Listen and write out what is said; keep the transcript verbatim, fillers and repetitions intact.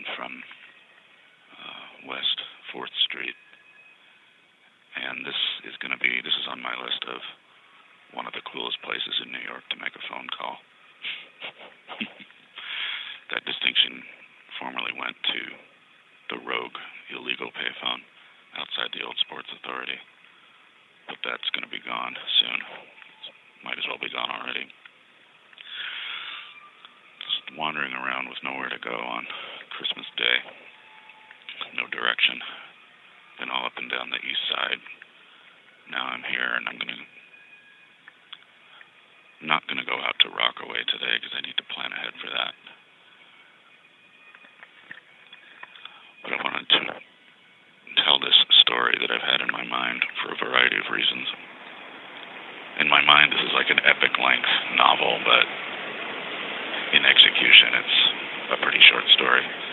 from uh, West fourth Street. And this is going to be, this is on my list of one of the coolest places in New York to make a phone call. That distinction formerly went to the rogue illegal payphone outside the old Sports Authority. But that's going to be gone soon. Might as well be gone already. Just wandering around with nowhere to go on Christmas Day. No direction. Been all up and down the east side. Now I'm here, and I'm going to not going to go out to Rockaway today because I need to plan ahead for that. But I wanted to tell this story that I've had in my mind for a variety of reasons. In my mind, this is like an epic-length novel, but in execution, it's a pretty short story.